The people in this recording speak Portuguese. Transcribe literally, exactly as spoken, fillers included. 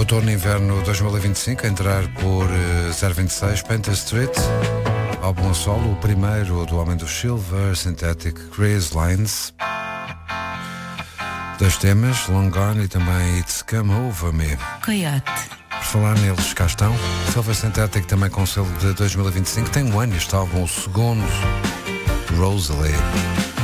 Outono-inverno dois mil e vinte e cinco, a entrar por uh, zero vinte e seis, Painter Street, álbum a solo, o primeiro do Homem do Silver, Synthetic Cruise Lines. Dois temas, Long Gone e também It's Come Over Me. Coyote. Por falar neles, cá estão. Silver Synthetic também com selo de dois mil e vinte e cinco, tem um ano este álbum, o segundo, Rosalie.